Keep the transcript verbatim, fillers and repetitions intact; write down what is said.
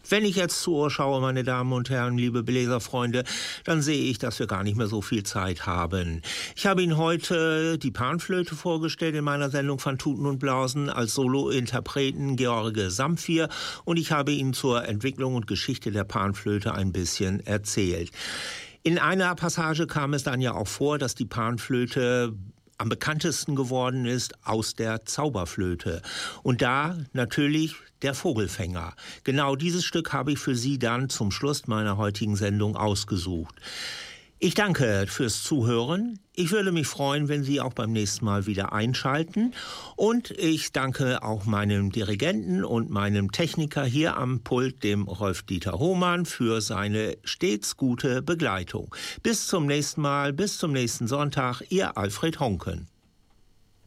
Wenn ich jetzt zur Uhr schaue, meine Damen und Herren, liebe Bläserfreunde, dann sehe ich, dass wir gar nicht mehr so viel Zeit haben. Ich habe Ihnen heute die Panflöte vorgestellt in meiner Sendung von Tuten und Blasen als Solointerpreten George Samphir und ich habe Ihnen zur Entwicklung und Geschichte der Panflöte ein bisschen erzählt. In einer Passage kam es dann ja auch vor, dass die Panflöte am bekanntesten geworden ist aus der Zauberflöte. Und da natürlich der Vogelfänger. Genau dieses Stück habe ich für Sie dann zum Schluss meiner heutigen Sendung ausgesucht. Ich danke fürs Zuhören. Ich würde mich freuen, wenn Sie auch beim nächsten Mal wieder einschalten. Und ich danke auch meinem Dirigenten und meinem Techniker hier am Pult, dem Rolf-Dieter Hohmann, für seine stets gute Begleitung. Bis zum nächsten Mal, bis zum nächsten Sonntag, Ihr Alfred Honken.